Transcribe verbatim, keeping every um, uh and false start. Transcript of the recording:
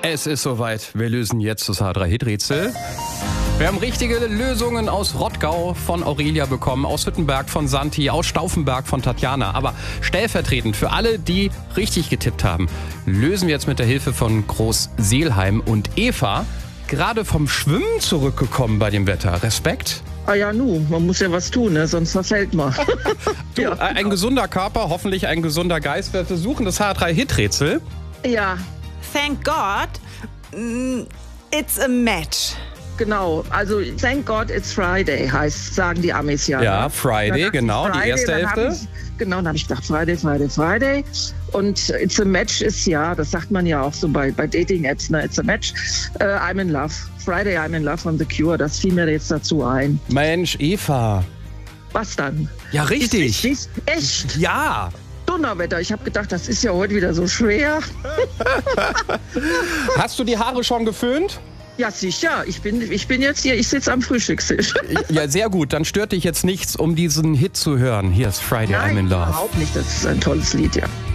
Es ist soweit. Wir lösen jetzt das H drei Hit Rätsel. Wir haben richtige Lösungen aus Rottgau von Aurelia bekommen, aus Hüttenberg von Santi, aus Stauffenberg von Tatjana. Aber stellvertretend für alle, die richtig getippt haben, lösen wir jetzt mit der Hilfe von Groß-Seelheim und Eva. Gerade vom Schwimmen zurückgekommen bei dem Wetter. Respekt? Ah ja, nu, man muss ja was tun, ne? Sonst verfällt man. Du, ja. Ein gesunder Körper, hoffentlich ein gesunder Geist. Wir versuchen das H drei Hit Rätsel. Ja. Thank God, mm, it's a match. Genau, also thank God it's Friday heißt, sagen die Amis ja. Ja, ne? Friday, genau, Friday, die erste Hälfte. Ich, genau, dann habe ich gedacht, Friday, Friday, Friday. Und it's a match ist ja, das sagt man ja auch so bei, bei Dating-Apps, ne? It's a match. Uh, I'm in love. Friday, I'm in love von The Cure. Das fiel mir jetzt dazu ein. Mensch, Eva. Was dann? Ja, richtig. Ist, ist, echt? Ja. Donnerwetter. Ich habe gedacht, das ist ja heute wieder so schwer. Hast du die Haare schon geföhnt? Ja, sicher. Ich bin, ich bin jetzt hier, ich sitze am Frühstückstisch. Ja, sehr gut. Dann stört dich jetzt nichts, um diesen Hit zu hören. Hier ist Friday, Nein, I'm in Love. Überhaupt nicht. Das ist ein tolles Lied, ja.